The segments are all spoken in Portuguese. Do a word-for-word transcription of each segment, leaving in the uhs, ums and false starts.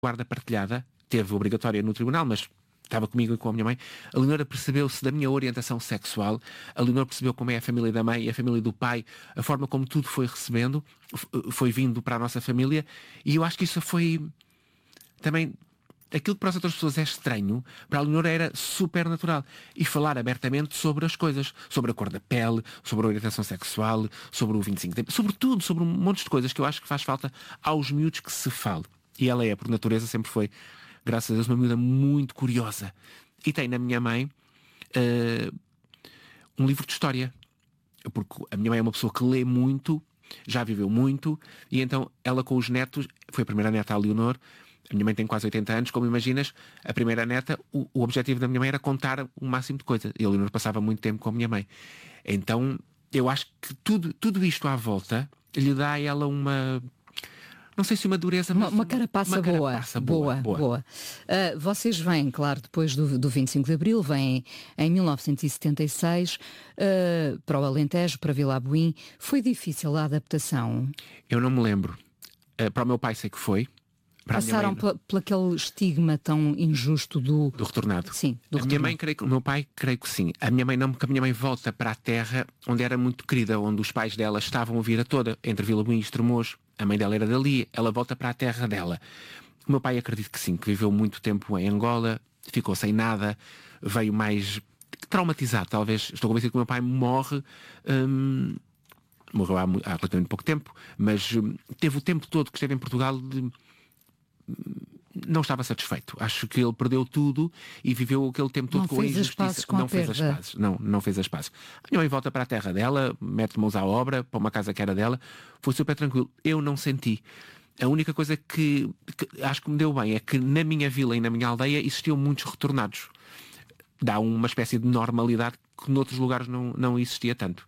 guarda partilhada, teve obrigatória no tribunal, mas estava comigo e com a minha mãe. A Leonora percebeu-se da minha orientação sexual, a Leonora percebeu como é a família da mãe e a família do pai, a forma como tudo foi recebendo, foi vindo para a nossa família, e eu acho que isso foi também... Aquilo que para as outras pessoas é estranho, para a Leonora era super natural. E falar abertamente sobre as coisas. Sobre a cor da pele, sobre a orientação sexual, sobre o vinte e cinco de abril, sobre tudo, sobre um monte de coisas que eu acho que faz falta aos miúdos que se fale. E ela é, por natureza, sempre foi, graças a Deus, uma miúda muito curiosa. E tem na minha mãe uh, um livro de história. Porque a minha mãe é uma pessoa que lê muito, já viveu muito, e então ela com os netos, foi a primeira neta a Leonor. A minha mãe tem quase oitenta anos, como imaginas, a primeira neta, o, o objetivo da minha mãe era contar o máximo de coisas. E a Leonor passava muito tempo com a minha mãe. Então, eu acho que tudo, tudo isto à volta lhe dá a ela uma... Não sei se uma dureza, mas... Uma, uma carapaça, uma boa, carapaça boa, boa, boa. Uh, vocês vêm, claro, depois do, do vinte e cinco de Abril, vêm em mil novecentos e setenta e seis uh, para o Alentejo, para Vila Abuim. Foi difícil a adaptação? Eu não me lembro. Uh, para o meu pai sei que foi. Passaram mãe... por aquele estigma tão injusto do... Do retornado. Sim, do a retornado. minha mãe, creio que, o meu pai, creio que sim. A minha mãe não, porque a minha mãe volta para a terra onde era muito querida, onde os pais dela estavam a vida toda, entre Vila Buim e Estremoz. A mãe dela era dali, ela volta para a terra dela. O meu pai acredito que sim, que viveu muito tempo em Angola, ficou sem nada, veio mais traumatizado, talvez. Estou convencido que o meu pai morre... Hum... Morreu há, há relativamente pouco tempo, mas hum, teve o tempo todo que esteve em Portugal de... não estava satisfeito. Acho que ele perdeu tudo e viveu aquele tempo todo não com a injustiça. Com não a fez perda. as pazes. Não, não fez as pazes. A minha mãe volta para a terra dela, mete mãos à obra, para uma casa que era dela. Foi super tranquilo. Eu não senti. A única coisa que, que acho que me deu bem é que na minha vila e na minha aldeia existiam muitos retornados. Dá uma espécie de normalidade que noutros lugares não, não existia tanto.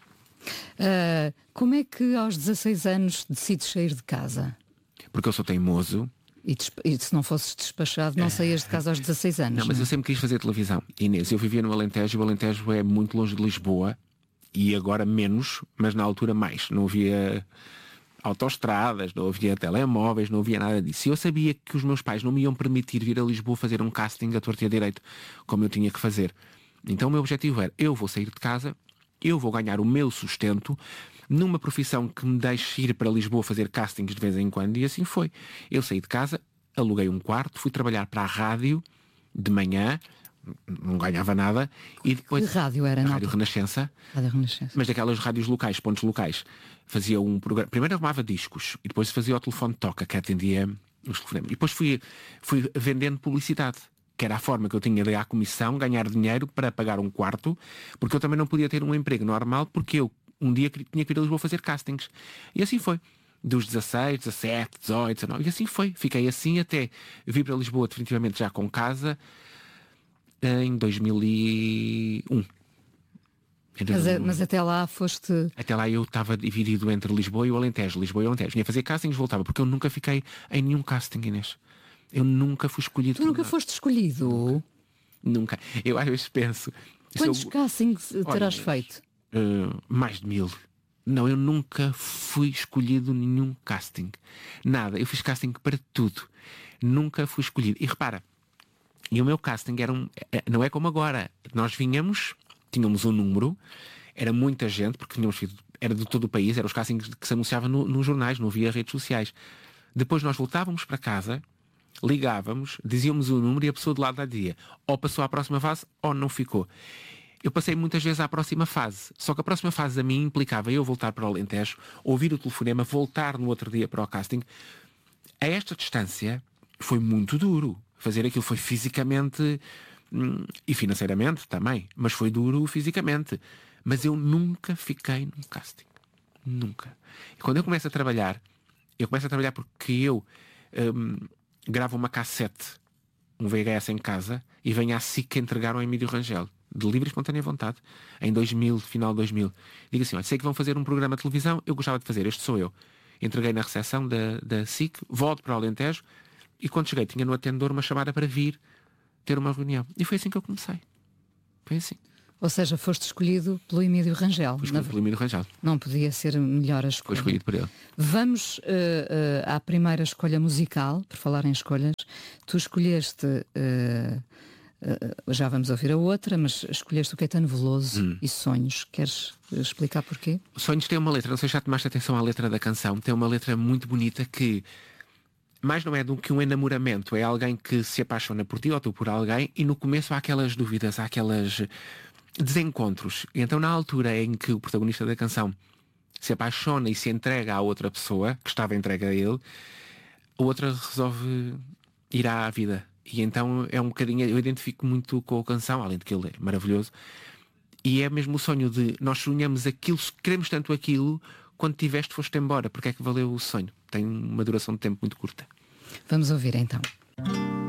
Uh, como é que aos dezasseis anos decides sair de casa? Porque eu sou teimoso. E, e se não fosses despachado, não saías de casa aos dezasseis anos. Não, mas não? eu sempre quis fazer televisão. Inês, eu vivia no Alentejo, o Alentejo é muito longe de Lisboa, e agora menos, mas na altura mais. Não havia autoestradas, não havia telemóveis, não havia nada disso. E eu sabia que os meus pais não me iam permitir vir a Lisboa fazer um casting a torto e a direito, como eu tinha que fazer. Então o meu objetivo era, eu vou sair de casa, eu vou ganhar o meu sustento numa profissão que me deixe ir para Lisboa fazer castings de vez em quando, e assim foi. Eu saí de casa, aluguei um quarto, fui trabalhar para a rádio de manhã, não ganhava nada, e depois... Que rádio era? A Rádio Renascença, Rádio Renascença. mas daquelas rádios locais, pontos locais. Fazia um programa, primeiro arrumava discos, e depois fazia o telefone de toca, que atendia os telefonemas. E depois fui, fui vendendo publicidade, que era a forma que eu tinha de ir à comissão, ganhar dinheiro para pagar um quarto, porque eu também não podia ter um emprego normal, porque eu um dia tinha que ir a Lisboa fazer castings. E assim foi. Dos dezasseis, dezassete, dezoito, dezanove, e assim foi. Fiquei assim até vir para Lisboa definitivamente já com casa em dois mil e um. Mas, mas até lá foste... Até lá eu estava dividido entre Lisboa e o Alentejo. Lisboa e o Alentejo. Vinha fazer castings, voltava, porque eu nunca fiquei em nenhum casting, Inês. Eu nunca fui escolhido. Tu nunca nada. Foste escolhido? Nunca. Nunca. Eu às vezes penso... Quantos eu... castings terás Olha, feito? Uh, mais de mil. Não, eu nunca fui escolhido nenhum casting. Nada. Eu fiz casting para tudo. Nunca fui escolhido. E repara, e o meu casting era um... Não é como agora. Nós vinhamos, tínhamos um número, era muita gente, porque tínhamos sido, era de todo o país, eram os castings que se anunciavam no, nos jornais, não havia redes sociais. Depois nós voltávamos para casa, ligávamos, dizíamos o número e a pessoa de lado dizia ou passou à próxima fase ou não ficou. Eu passei muitas vezes à próxima fase, só que a próxima fase a mim implicava eu voltar para o Alentejo, ouvir o telefonema, voltar no outro dia para o casting. A esta distância foi muito duro. Fazer aquilo foi fisicamente hum, e financeiramente também, mas foi duro fisicamente. Mas eu nunca fiquei num casting. Nunca. E quando eu começo a trabalhar, eu começo a trabalhar porque eu hum, gravo uma cassete, um V H S em casa, e venho à S I C entregar ao Emílio Rangel, de livre e espontânea vontade, em dois mil, final de dois mil. Digo assim, olha, sei que vão fazer um programa de televisão, eu gostava de fazer, este sou eu. Entreguei na recepção da, da S I C, volto para o Alentejo, e quando cheguei tinha no atendedor uma chamada para vir ter uma reunião. E foi assim que eu comecei. Foi assim. Ou seja, foste escolhido pelo Emílio Rangel. Fui escolhido pelo Emílio Rangel. Não podia ser melhor a Foi escolha. escolhido por ele. Vamos uh, uh, à primeira escolha musical, por falar em escolhas. Tu escolheste, uh, uh, já vamos ouvir a outra, mas escolheste o Caetano Veloso hum. e Sonhos. Queres explicar porquê? Sonhos tem uma letra, não sei se já tomaste atenção à letra da canção, tem uma letra muito bonita que mais não é do que um enamoramento, é alguém que se apaixona por ti ou tu por alguém e no começo há aquelas dúvidas, há aquelas desencontros. E então na altura em que o protagonista da canção se apaixona e se entrega à outra pessoa, que estava entregue a ele, a outra resolve ir à vida. E então é um bocadinho, eu identifico muito com a canção, além de que ele é maravilhoso, e é mesmo o sonho de nós sonhamos aquilo, queremos tanto aquilo, quando tiveste foste embora, porque é que valeu o sonho? Tem uma duração de tempo muito curta. Vamos ouvir então.